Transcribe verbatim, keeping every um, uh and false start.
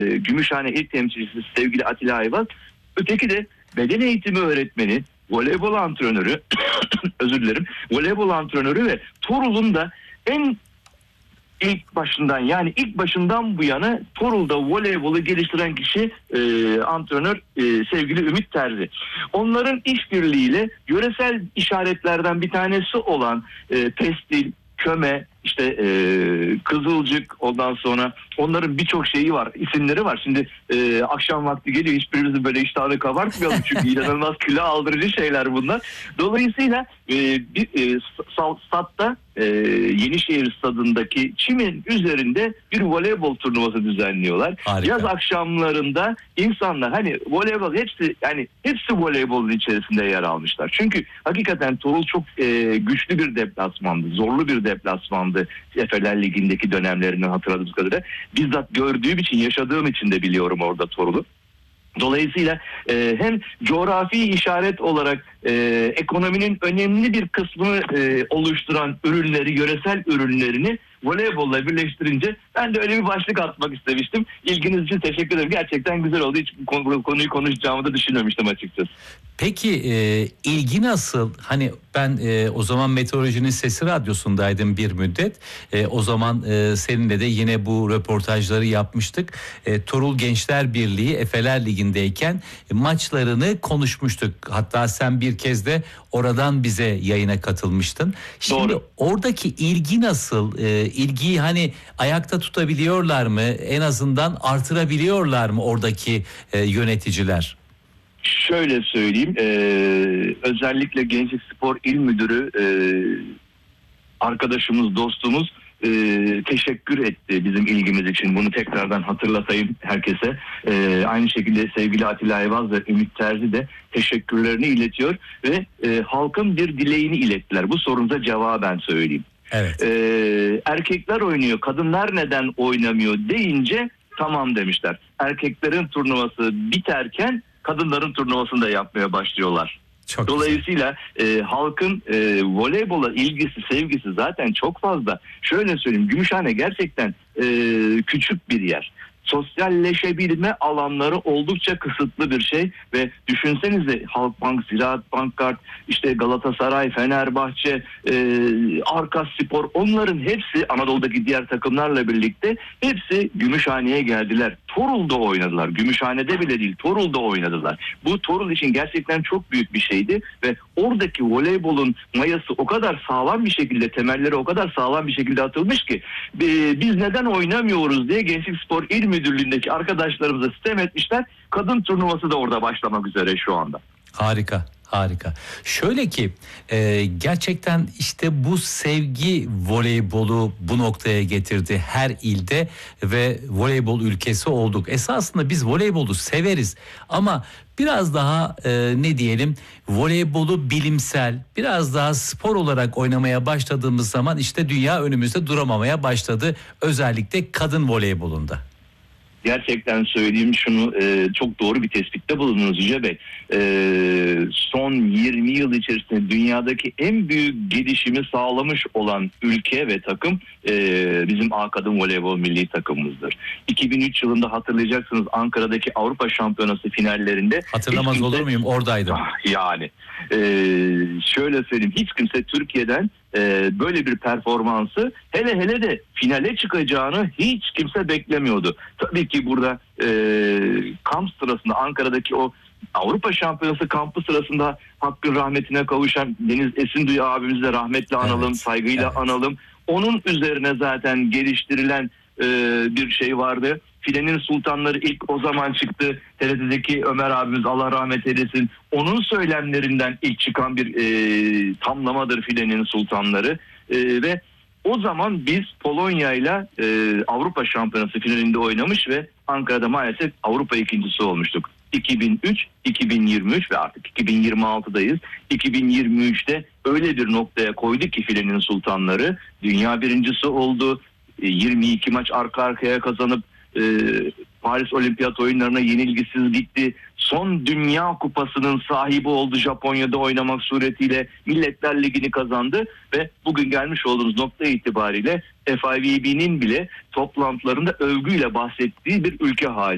e, Gümüşhane İl Temsilcisi sevgili Atilla Ayvaz. Öteki de beden eğitimi öğretmeni, voleybol antrenörü, özür dilerim, voleybol antrenörü ve Torul'un da en ilk başından yani ilk başından bu yana Torul'da voleybolu geliştiren kişi e, antrenör e, sevgili Ümit Terzi. Onların işbirliğiyle yöresel işaretlerden bir tanesi olan e, pestil, köme, işte e, kızılcık, ondan sonra onların birçok şeyi var, isimleri var. Şimdi e, akşam vakti geliyor, hiçbirimizin böyle iştahını kabartmayalım çünkü inanılmaz kilo aldırıcı şeyler bunlar. Dolayısıyla e, bir e, statta e, Yenişehir stadındaki çimin üzerinde bir voleybol turnuvası düzenliyorlar. Harika. Yaz akşamlarında insanlar hani voleybol hepsi yani hepsi voleybolun içerisinde yer almışlar. Çünkü hakikaten Torul çok e, güçlü bir deplasmandı, zorlu bir deplasmandı. Efeler Ligi'ndeki dönemlerinden hatırladığımız kadarıyla. Bizzat gördüğüm için, yaşadığım için de biliyorum orada Torul'u. Dolayısıyla e, hem coğrafi işaret olarak e, ekonominin önemli bir kısmını e, oluşturan ürünleri, yöresel ürünlerini voleybolla birleştirince ben de öyle bir başlık atmak istemiştim. İlginiz için teşekkür ederim. Gerçekten güzel oldu. Hiç konu, konuyu konuşacağımı da düşünmemiştim açıkçası. Peki e, ilgi nasıl? Hani ben e, o zaman Meteorolojinin Sesi Radyosu'ndaydım bir müddet. E, o zaman e, seninle de yine bu röportajları yapmıştık. E, Torul Gençler Birliği Efeler Ligi'ndeyken e, maçlarını konuşmuştuk. Hatta sen bir kez de oradan bize yayına katılmıştın. Şimdi Doğru. Oradaki ilgi nasıl? E, ilgiyi hani ayakta tutabiliyorlar mı? En azından artırabiliyorlar mı oradaki e, yöneticiler? Şöyle söyleyeyim, e, özellikle Gençlik Spor İl Müdürü e, arkadaşımız, dostumuz e, teşekkür etti bizim ilgimiz için. Bunu tekrardan hatırlatayım herkese. E, aynı şekilde sevgili Atilla Ayvaz ve Ümit Terzi de teşekkürlerini iletiyor ve e, halkın bir dileğini ilettiler. Bu sorunuza cevaben söyleyeyim. Evet. E, erkekler oynuyor, kadınlar neden oynamıyor deyince tamam demişler. Erkeklerin turnuvası biterken kadınların turnuvasını da yapmaya başlıyorlar. Çok Dolayısıyla e, halkın e, voleybola ilgisi, sevgisi zaten çok fazla. Şöyle söyleyeyim, Gümüşhane gerçekten e, küçük bir yer. Sosyalleşebilme alanları oldukça kısıtlı bir şey ve düşünsenize Halkbank, Ziraat Bankart, işte Galatasaray, Fenerbahçe, e, Arkaspor, onların hepsi Anadolu'daki diğer takımlarla birlikte hepsi Gümüşhane'ye geldiler. Torul'da oynadılar. Gümüşhane'de bile değil, Torul'da oynadılar. Bu Torul için gerçekten çok büyük bir şeydi ve oradaki voleybolun mayası o kadar sağlam bir şekilde, temelleri o kadar sağlam bir şekilde atılmış ki e, biz neden oynamıyoruz diye Gençlik Spor İl Müdürlüğü'ndeki arkadaşlarımıza sitem etmişler. Kadın turnuvası da orada başlamak üzere şu anda. Harika. Harika. Şöyle ki e, gerçekten işte bu sevgi voleybolu bu noktaya getirdi her ilde ve voleybol ülkesi olduk. Esasında biz voleybolu severiz ama biraz daha e, ne diyelim voleybolu bilimsel, biraz daha spor olarak oynamaya başladığımız zaman işte dünya önümüzde duramamaya başladı. Özellikle kadın voleybolunda. Gerçekten söyleyeyim şunu, e, çok doğru bir tespitte bulundunuz Yüce Bey. E, son yirmi yıl içerisinde dünyadaki en büyük gelişimi sağlamış olan ülke ve takım e, bizim A Kadın Voleybol Milli Takımımızdır. iki bin üç yılında hatırlayacaksınız Ankara'daki Avrupa Şampiyonası finallerinde. Hatırlamaz kimse, olur muyum? Oradaydım. Yani e, şöyle söyleyeyim, hiç kimse Türkiye'den e, böyle bir performansı hele hele de finale çıkacağını hiç kimse beklemiyordu. Tabii ki burada e, kamp sırasında Ankara'daki o Avrupa Şampiyonası kampı sırasında hakkın rahmetine kavuşan Deniz Esinduy abimizi de rahmetle analım, evet, saygıyla evet. analım. Onun üzerine zaten geliştirilen e, bir şey vardı. Filenin Sultanları ilk o zaman çıktı. T R T'deki Ömer abimiz Allah rahmet eylesin. Onun söylemlerinden ilk çıkan bir e, tamlamadır Filenin Sultanları. E, ve o zaman biz Polonya ile Avrupa Şampiyonası finalinde oynamış ve Ankara'da maalesef Avrupa ikincisi olmuştuk. iki bin üç, iki bin yirmi üç ve artık iki bin yirmi altıdayız. iki bin yirmi üçte öyle bir noktaya koyduk ki Filenin Sultanları dünya birincisi oldu. yirmi iki maç arka arkaya kazanıp e, Paris Olimpiyat Oyunları'na yenilgisiz gitti. Son Dünya Kupası'nın sahibi oldu, Japonya'da oynamak suretiyle Milletler Ligi'ni kazandı ve bugün gelmiş olduğumuz nokta itibariyle F I V B'nin bile toplantılarında övgüyle bahsettiği bir ülke hali.